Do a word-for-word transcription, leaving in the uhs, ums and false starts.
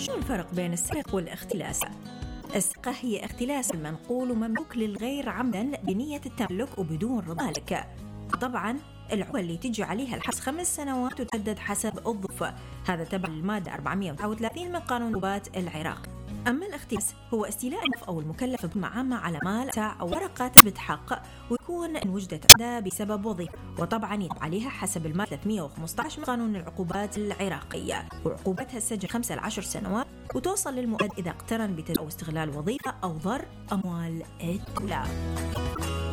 شو الفرق بين السرقة والاختلاس؟ السرقة هي اختلاس المنقول ومملوك للغير عمدا بنية التملك وبدون رضا لك. طبعا العقوبة اللي تجي عليها الحبس خمس سنوات وتجدد حسب الظروف، هذا تبع المادة أربعمائة وتسعة وثلاثين من قانون العقوبات العراقي. أما الاختلاس هو استيلاء أو المكلف بمعامة على مال أو ورقة تثبت حق ويكون إن وجدت عندها بسبب وظيفة، وطبعا يطبق عليها حسب المادة ثلاثمائة وخمسة عشر من قانون العقوبات العراقية، وعقوبتها السجن خمسة لعشر سنوات وتوصل للمؤبد إذا اقترن بتجاوز استغلال وظيفة أو ضر أموال الدولة.